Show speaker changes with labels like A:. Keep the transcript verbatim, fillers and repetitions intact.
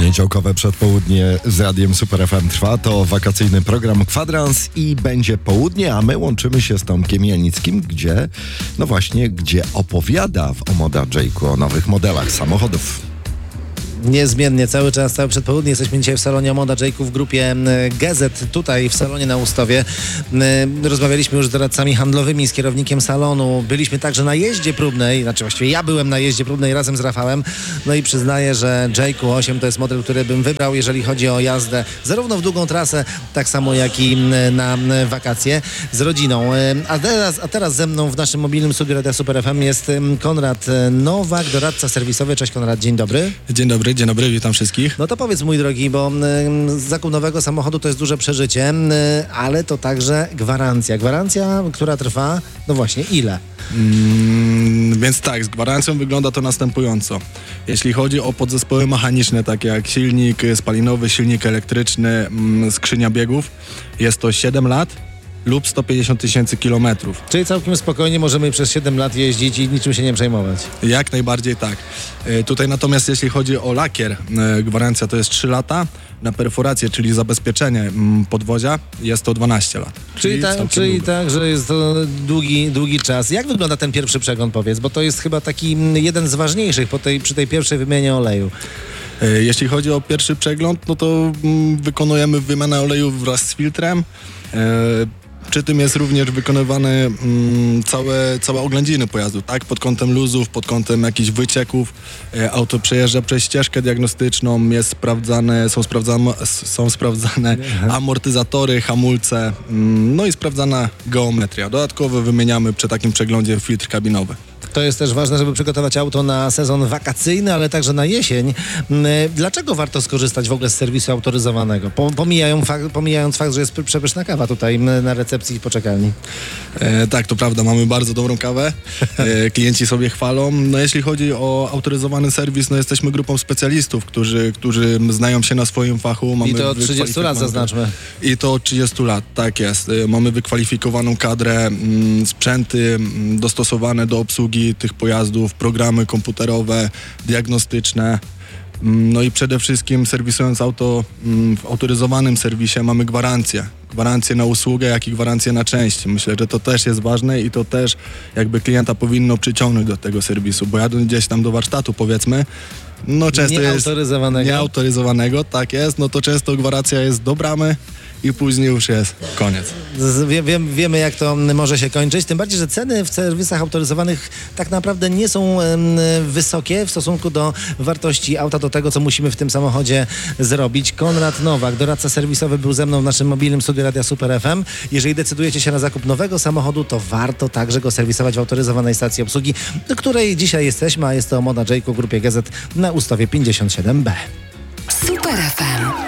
A: Poniedziałkowe przedpołudnie z Radiem Super F M trwa. To wakacyjny program Kwadrans i będzie południe, a my łączymy się z Tomkiem Janickim, gdzie, no właśnie, gdzie opowiada w Omoda Jake'u o nowych modelach samochodów.
B: Niezmiennie, cały czas, całe przedpołudnie jesteśmy dzisiaj w salonie Omoda Jake'u w grupie Gazet, tutaj w salonie na Ustowie. Rozmawialiśmy już z doradcami handlowymi, z kierownikiem salonu. Byliśmy także na jeździe próbnej, znaczy właściwie ja byłem na jeździe próbnej razem z Rafałem. No i przyznaję, że Jake'u osiem to jest model, który bym wybrał, jeżeli chodzi o jazdę zarówno w długą trasę, tak samo jak i na wakacje z rodziną. A teraz, a teraz ze mną w naszym mobilnym studiu Radia Super F M jest Konrad Nowak, doradca serwisowy. Cześć Konrad, dzień dobry.
C: Dzień dobry. Dzień dobry, witam wszystkich.
B: No to powiedz, mój drogi, bo y, zakup nowego samochodu to jest duże przeżycie, y, ale to także gwarancja. Gwarancja, która trwa, no właśnie, ile?
C: Mm, więc tak, z gwarancją wygląda to następująco. Jeśli chodzi o podzespoły mechaniczne, takie jak silnik spalinowy, silnik elektryczny, mm, skrzynia biegów, jest to siedem lat lub sto pięćdziesiąt tysięcy kilometrów.
B: Czyli całkiem spokojnie możemy przez siedem lat jeździć i niczym się nie przejmować.
C: Jak najbardziej tak. E, tutaj natomiast jeśli chodzi o lakier, e, gwarancja to jest trzy lata, na perforację, czyli zabezpieczenie m, podwozia jest to dwanaście lat.
B: Czyli, ta, czyli tak, że jest to długi, długi czas. Jak wygląda ten pierwszy przegląd, powiedz? Bo to jest chyba taki jeden z ważniejszych po tej, przy tej pierwszej wymianie oleju.
C: E, jeśli chodzi o pierwszy przegląd, no to m, wykonujemy wymianę oleju wraz z filtrem. E, Przy tym jest również wykonywane mm, całe, całe oględziny pojazdu, tak? Pod kątem luzów, pod kątem jakichś wycieków. E, auto przejeżdża przez ścieżkę diagnostyczną, jest sprawdzane, są sprawdzane, są sprawdzane amortyzatory, hamulce, mm, no i sprawdzana geometria. Dodatkowo wymieniamy przy takim przeglądzie filtr kabinowy.
B: To jest też ważne, żeby przygotować auto na sezon wakacyjny, ale także na jesień. Dlaczego warto skorzystać w ogóle z serwisu autoryzowanego? Pomijają fakt, pomijając fakt, że jest przepyszna kawa tutaj na recepcji i poczekalni.
C: E, tak, to prawda, mamy bardzo dobrą kawę. E, klienci sobie chwalą. No jeśli chodzi o autoryzowany serwis, no jesteśmy grupą specjalistów, którzy, którzy znają się na swoim fachu. Mamy
B: I to od trzydziestu lat zaznaczmy.
C: I to od trzydziestu lat, tak jest. E, mamy wykwalifikowaną kadrę, m, sprzęty m, dostosowane do obsługi tych pojazdów, programy komputerowe, diagnostyczne. No i przede wszystkim serwisując auto w autoryzowanym serwisie mamy gwarancję. Gwarancję na usługę, jak i gwarancję na części. Myślę, że to też jest ważne i to też jakby klienta powinno przyciągnąć do tego serwisu, bo jadąc gdzieś tam do warsztatu, powiedzmy, no często jest nieautoryzowanego, tak jest, no to często gwarancja jest do bramy i później już jest koniec.
B: Wie, wie, wiemy, jak to może się kończyć, tym bardziej, że ceny w serwisach autoryzowanych tak naprawdę nie są um, wysokie w stosunku do wartości auta, do tego, co musimy w tym samochodzie zrobić. Konrad Nowak, doradca serwisowy, był ze mną w naszym mobilnym studiu Radia Super F M. Jeżeli decydujecie się na zakup nowego samochodu, to warto także go serwisować w autoryzowanej stacji obsługi, do której dzisiaj jesteśmy, a jest to Omoda Jake'u w grupie Gazet na Ustowie pięćdziesiąt siedem B.
D: Super F M.